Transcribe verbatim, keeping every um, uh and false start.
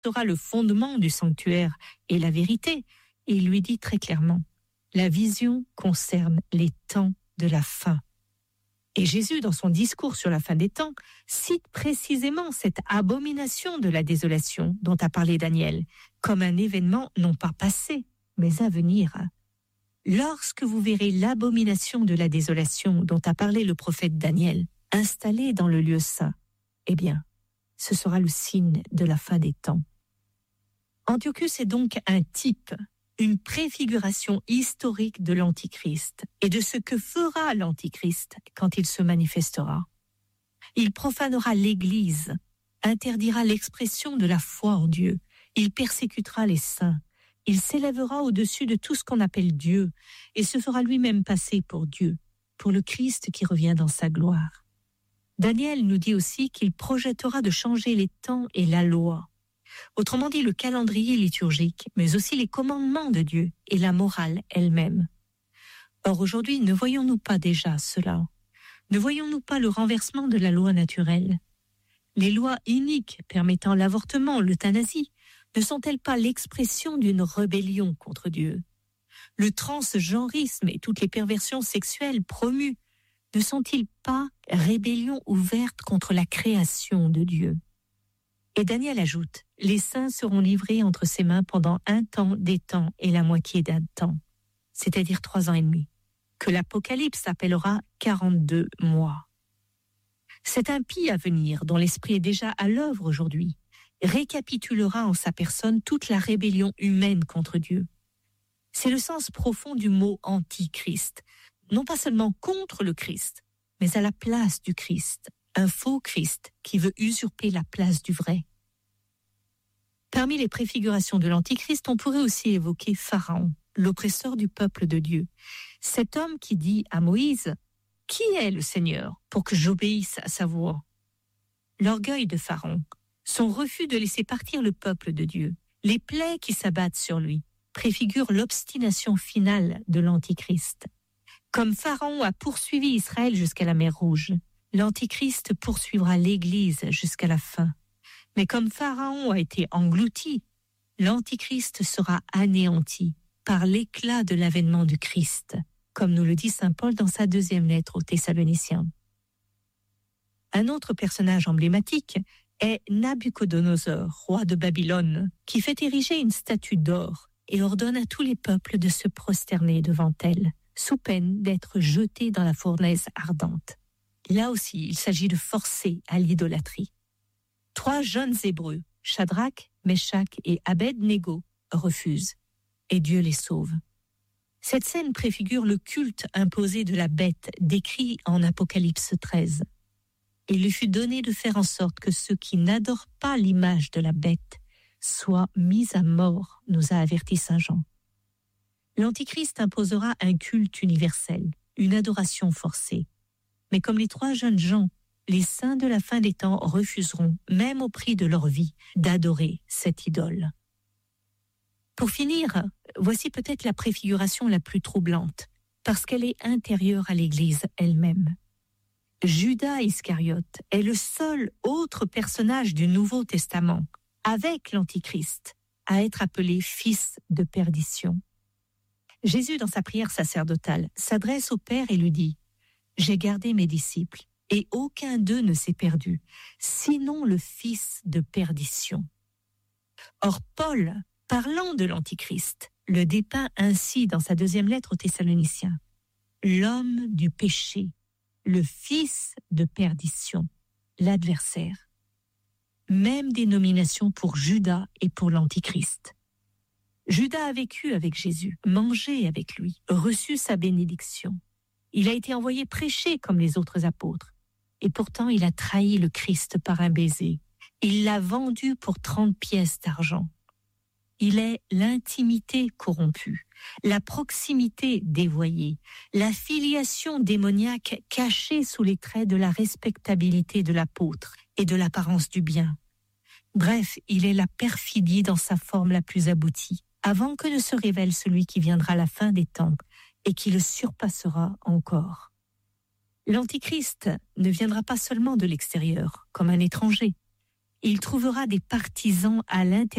sera le fondement du sanctuaire et la vérité. Et il lui dit très clairement, la vision concerne les temps de la fin. Et Jésus, dans son discours sur la fin des temps, cite précisément cette abomination de la désolation dont a parlé Daniel, comme un événement non pas passé, mais à venir. Lorsque vous verrez l'abomination de la désolation dont a parlé le prophète Daniel, installée dans le lieu saint, eh bien, ce sera le signe de la fin des temps. Antiochus est donc un type, une préfiguration historique de l'Antichrist et de ce que fera l'Antichrist quand il se manifestera. Il profanera l'Église, interdira l'expression de la foi en Dieu, il persécutera les saints, il s'élèvera au-dessus de tout ce qu'on appelle Dieu et se fera lui-même passer pour Dieu, pour le Christ qui revient dans sa gloire. Daniel nous dit aussi qu'il projettera de changer les temps et la loi. Autrement dit, le calendrier liturgique, mais aussi les commandements de Dieu et la morale elle-même. Or, aujourd'hui, ne voyons-nous pas déjà cela? Ne voyons-nous pas le renversement de la loi naturelle? Les lois iniques permettant l'avortement, l'euthanasie, ne sont-elles pas l'expression d'une rébellion contre Dieu? Le transgenrisme et toutes les perversions sexuelles promues ne sont-ils pas rébellion ouverte contre la création de Dieu? Et Daniel ajoute, les saints seront livrés entre ses mains pendant un temps, des temps et la moitié d'un temps, c'est-à-dire trois ans et demi, que l'Apocalypse appellera quarante-deux mois. Cet impie à venir, dont l'esprit est déjà à l'œuvre aujourd'hui, récapitulera en sa personne toute la rébellion humaine contre Dieu. C'est le sens profond du mot antichrist, non pas seulement contre le Christ, mais à la place du Christ, un faux Christ qui veut usurper la place du vrai. Parmi les préfigurations de l'Antichrist, on pourrait aussi évoquer Pharaon, l'oppresseur du peuple de Dieu. Cet homme qui dit à Moïse, « Qui est le Seigneur pour que j'obéisse à sa voix ?» L'orgueil de Pharaon, son refus de laisser partir le peuple de Dieu, les plaies qui s'abattent sur lui, préfigurent l'obstination finale de l'Antichrist. Comme Pharaon a poursuivi Israël jusqu'à la mer Rouge, l'Antichrist poursuivra l'Église jusqu'à la fin. Mais comme Pharaon a été englouti, l'Antichrist sera anéanti par l'éclat de l'avènement du Christ, comme nous le dit saint Paul dans sa deuxième lettre aux Thessaloniciens. Un autre personnage emblématique est Nabuchodonosor, roi de Babylone, qui fait ériger une statue d'or et ordonne à tous les peuples de se prosterner devant elle, sous peine d'être jetés dans la fournaise ardente. Là aussi, il s'agit de forcer à l'idolâtrie. Trois jeunes Hébreux, Shadrach, Meshach et Abed-Négo, refusent, et Dieu les sauve. Cette scène préfigure le culte imposé de la bête décrit en Apocalypse treize. Il lui fut donné de faire en sorte que ceux qui n'adorent pas l'image de la bête soient mis à mort, nous a averti saint Jean. L'Antichrist imposera un culte universel, une adoration forcée. Mais comme les trois jeunes gens, les saints de la fin des temps refuseront, même au prix de leur vie, d'adorer cette idole. Pour finir, voici peut-être la préfiguration la plus troublante, parce qu'elle est intérieure à l'Église elle-même. Judas Iscariote est le seul autre personnage du Nouveau Testament, avec l'Antichrist, à être appelé fils de perdition. Jésus, dans sa prière sacerdotale, s'adresse au Père et lui dit « J'ai gardé mes disciples, et aucun d'eux ne s'est perdu, sinon le fils de perdition. » Or, Paul, parlant de l'Antichrist, le dépeint ainsi dans sa deuxième lettre aux Thessaloniciens. L'homme du péché, le fils de perdition, l'adversaire. Même dénomination pour Judas et pour l'Antichrist. Judas a vécu avec Jésus, mangé avec lui, reçu sa bénédiction. Il a été envoyé prêcher comme les autres apôtres. Et pourtant, il a trahi le Christ par un baiser. Il l'a vendu pour trente pièces d'argent. Il est l'intimité corrompue, la proximité dévoyée, la filiation démoniaque cachée sous les traits de la respectabilité de l'apôtre et de l'apparence du bien. Bref, il est la perfidie dans sa forme la plus aboutie, avant que ne se révèle celui qui viendra à la fin des temps et qui le surpassera encore. L'Antichrist ne viendra pas seulement de l'extérieur, comme un étranger. il trouvera des partisans à l'intérieur